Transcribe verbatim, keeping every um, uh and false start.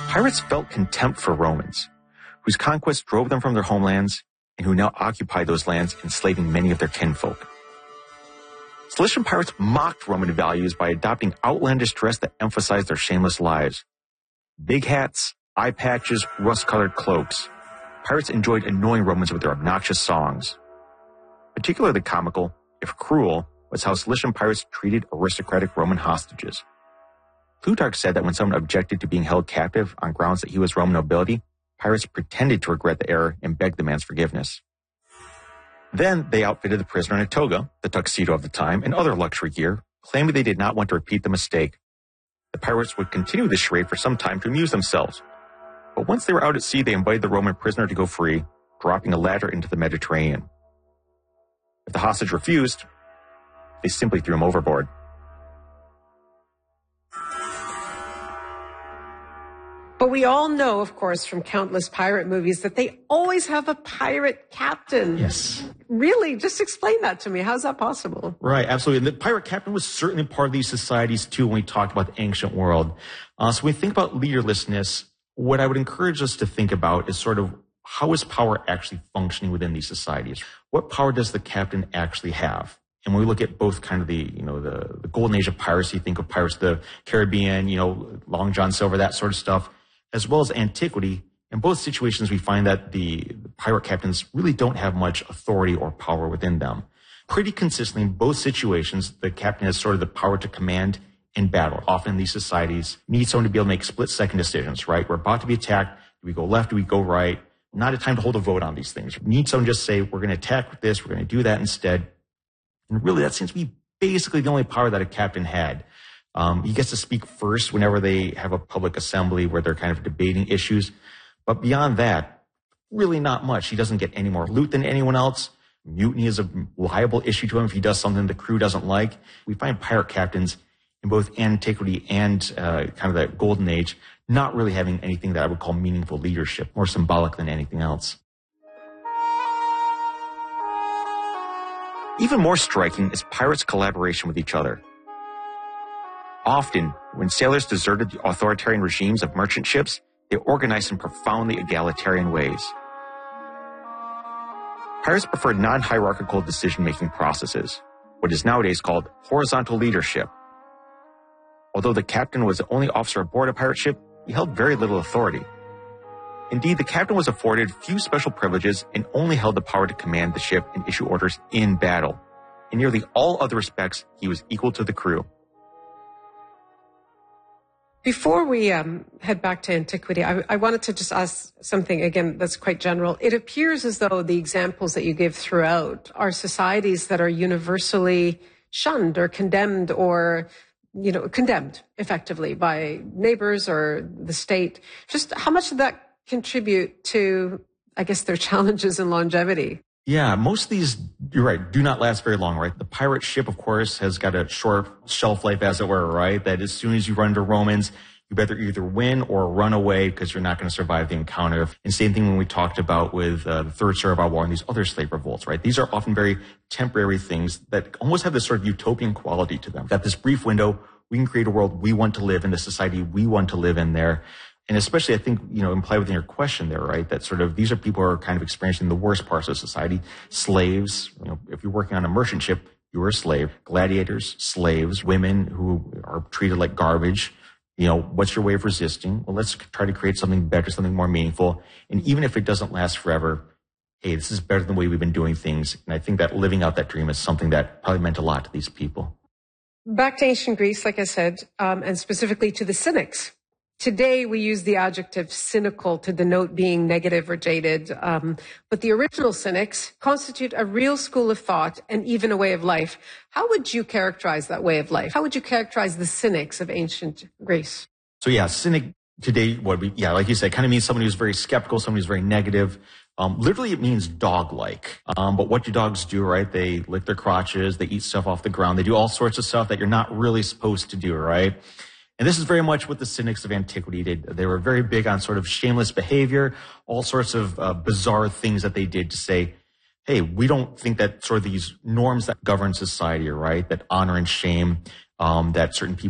Pirates felt contempt for Romans, whose conquest drove them from their homelands and who now occupy those lands, enslaving many of their kinfolk. Cilician pirates mocked Roman values by adopting outlandish dress that emphasized their shameless lives. Big hats, eye patches, rust-colored cloaks. Pirates enjoyed annoying Romans with their obnoxious songs. Particularly comical, if cruel, was how Cilician pirates treated aristocratic Roman hostages. Plutarch said that when someone objected to being held captive on grounds that he was Roman nobility, pirates pretended to regret the error and begged the man's forgiveness. Then they outfitted the prisoner in a toga, the tuxedo of the time, and other luxury gear, claiming they did not want to repeat the mistake. The pirates would continue this charade for some time to amuse themselves. But once they were out at sea, they invited the Roman prisoner to go free, dropping a ladder into the Mediterranean. If the hostage refused, they simply threw him overboard. But we all know, of course, from countless pirate movies that they always have a pirate captain. Yes. Really? Just explain that to me. How's that possible? Right, absolutely. And the pirate captain was certainly part of these societies, too, when we talked about the ancient world. Uh, so when we think about leaderlessness, what I would encourage us to think about is sort of how is power actually functioning within these societies? What power does the captain actually have? And when we look at both kind of the, you know, the, the golden age of piracy, think of Pirates of the Caribbean, you know, Long John Silver, that sort of stuff, as well as antiquity. In both situations, we find that the, the pirate captains really don't have much authority or power within them. Pretty consistently, in both situations, the captain has sort of the power to command in battle. Often in these societies, need someone to be able to make split-second decisions, right? We're about to be attacked. Do we go left? Do we go right? Not a time to hold a vote on these things. We need someone to just say, we're going to attack with this. We're going to do that instead. And really, that seems to be basically the only power that a captain had. Um, he gets to speak first whenever they have a public assembly where they're kind of debating issues. But beyond that, really not much. He doesn't get any more loot than anyone else. Mutiny is a liable issue to him if he does something the crew doesn't like. We find pirate captains in both antiquity and uh, kind of the golden age not really having anything that I would call meaningful leadership, more symbolic than anything else. Even more striking is pirates' collaboration with each other. Often, when sailors deserted the authoritarian regimes of merchant ships, they organized in profoundly egalitarian ways. Pirates preferred non-hierarchical decision-making processes, what is nowadays called horizontal leadership. Although the captain was the only officer aboard a pirate ship, he held very little authority. Indeed, the captain was afforded few special privileges and only held the power to command the ship and issue orders in battle. In nearly all other respects, he was equal to the crew. Before we um, head back to antiquity, I, I wanted to just ask something, again, that's quite general. It appears as though the examples that you give throughout are societies that are universally shunned or condemned or, you know, condemned effectively by neighbors or the state. Just how much did that contribute to, I guess, their challenges and longevity? Yeah, most of these, you're right, do not last very long, right? The pirate ship, of course, has got a short shelf life, as it were, right? That as soon as you run into Romans, you better either win or run away because you're not going to survive the encounter. And same thing when we talked about with uh, the Third Servile War and these other slave revolts, right? These are often very temporary things that almost have this sort of utopian quality to them. That this brief window, we can create a world we want to live in, the society we want to live in there. And especially, I think, you know, implied within your question there, right, that sort of these are people who are kind of experiencing the worst parts of society. Slaves, you know, if you're working on a merchant ship, you were a slave. Gladiators, slaves, women who are treated like garbage. You know, what's your way of resisting? Well, let's try to create something better, something more meaningful. And even if it doesn't last forever, hey, this is better than the way we've been doing things. And I think that living out that dream is something that probably meant a lot to these people. Back to ancient Greece, like I said, um, and specifically to the Cynics. Today, we use the adjective cynical to denote being negative or jaded, um, but the original Cynics constitute a real school of thought and even a way of life. How would you characterize that way of life? How would you characterize the Cynics of ancient Greece? So yeah, cynic today, what we, yeah, like you said, kind of means someone who's very skeptical, someone who's very negative. Um, literally, it means dog-like. Um, but what do dogs do, right? They lick their crotches, they eat stuff off the ground, they do all sorts of stuff that you're not really supposed to do, right? And this is very much what the Cynics of antiquity did. They were very big on sort of shameless behavior, all sorts of uh, bizarre things that they did to say, hey, we don't think that sort of these norms that govern society are right, that honor and shame, um, that certain people